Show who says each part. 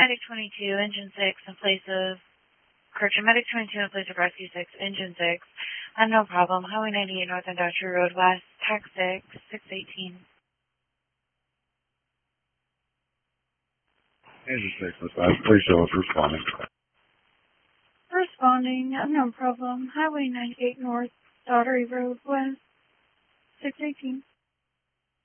Speaker 1: Medic 22, Engine 6, in place of correction, Medic 22 in place of Rescue 6, Engine 6. No problem. Highway 98 North Industrial Road West, TAC 6, 618.
Speaker 2: Engine 6, massage. Please show us responding.
Speaker 1: Responding, no problem. Highway 98 North, Daughtery Road West, 618.